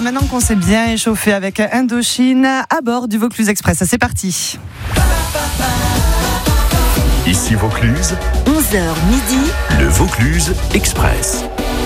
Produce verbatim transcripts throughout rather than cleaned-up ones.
maintenant qu'on s'est bien échauffé avec Indochine, à bord du Vaucluse Express. C'est parti. Ici Vaucluse, onze heures midi, le Vaucluse Express.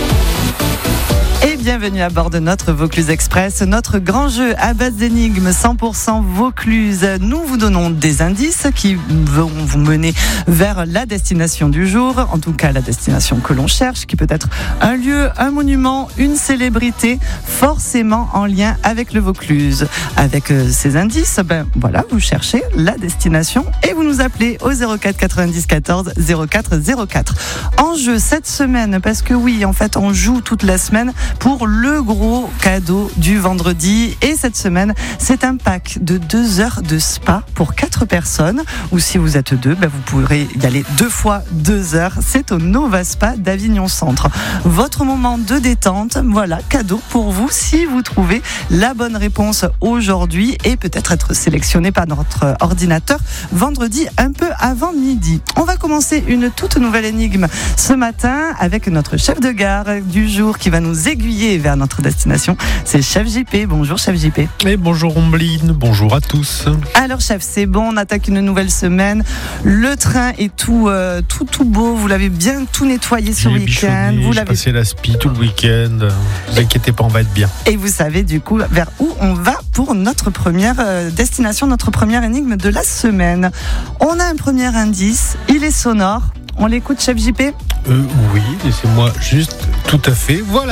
Et bienvenue à bord de notre Vaucluse Express, notre grand jeu à base d'énigmes cent pour cent Vaucluse. Nous vous donnons des indices qui vont vous mener vers la destination du jour, en tout cas la destination que l'on cherche, qui peut être un lieu, un monument, une célébrité, forcément en lien avec le Vaucluse. Avec ces indices, ben voilà, vous cherchez la destination et vous nous appelez au zéro quatre quatre-vingt-dix quatorze zéro quatre zéro quatre. En jeu cette semaine, parce que oui, en fait, on joue toute la semaine pour le gros cadeau du vendredi. Et cette semaine, c'est un pack de deux heures de spa pour quatre personnes. Ou si vous êtes deux, ben vous pourrez y aller deux fois deux heures. C'est au Nova Spa d'Avignon Centre. Votre moment de détente, voilà, cadeau pour vous si vous trouvez la bonne réponse aujourd'hui et peut-être être sélectionné par notre ordinateur vendredi un peu avant midi. On va commencer une toute nouvelle énigme ce matin avec notre chef de gare du jour qui va nous aiguiller vers notre destination. C'est Chef J P. Bonjour Chef J P. Et bonjour Ombline, bonjour à tous. Alors chef, c'est bon, on attaque une nouvelle semaine. Le train est tout, euh, tout, tout beau. Vous l'avez bien tout nettoyé ce week-end. Vous j'ai l'avez passé la spi tout le week-end. Ne vous inquiétez pas, on va être bien. Et vous savez du coup vers où on va pour notre première euh, destination, notre première énigme de la semaine. On a un premier indice, il est sonore. On l'écoute Chef J P ? Euh, oui, laissez-moi juste tout à fait. Voilà.